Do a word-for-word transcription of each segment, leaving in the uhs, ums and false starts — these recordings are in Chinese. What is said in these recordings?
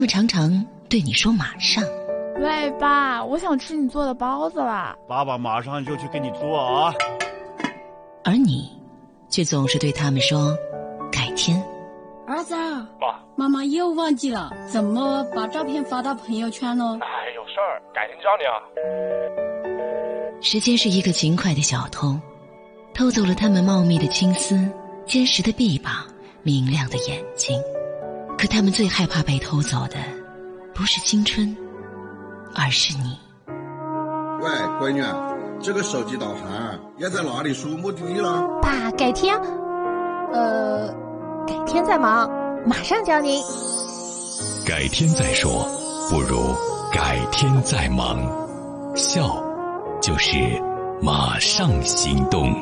们常常对你说马上。 喂，爸，我想吃你做的包子啦！ 爸爸马上就去给你做啊。 而你却总是对他们说改天。 儿子， 妈， 妈妈又忘记了怎么把照片发到朋友圈了。 哎，有事儿，改天教你啊。 时间是一个勤快的小偷，偷走了他们茂密的青丝、坚实的臂膀、明亮的眼睛。可他们最害怕被偷走的不是青春，而是你。 喂，闺女，这个手机导航要在哪里输目的地了？ 爸，改天，呃，改天再忙，马上教您。 改天再说，不如改天再忙。笑，就是马上行动。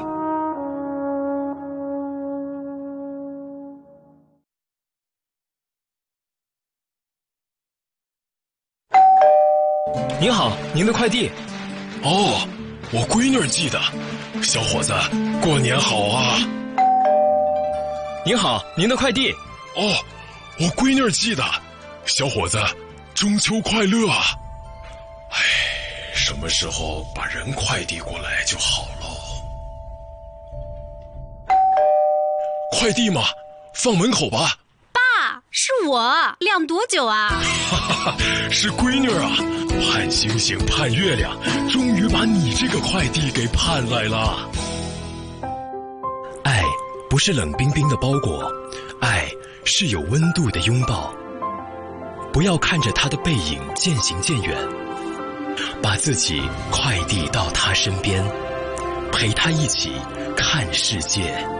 您好，您的快递。 哦，我闺女儿寄的。小伙子，过年好啊！ 您好，您的快递。 哦，我闺女儿寄的。小伙子，中秋快乐啊！哎，什么时候把人快递过来就好喽？快递嘛，放门口吧。 爸，是我，晾多久啊？ 哈哈，是闺女啊！盼星星盼月亮，终于把你这个快递给盼来了。 爱不是冷冰冰的包裹，爱是有温度的拥抱。不要看着他的背影渐行渐远，把自己快递到他身边，陪他一起看世界。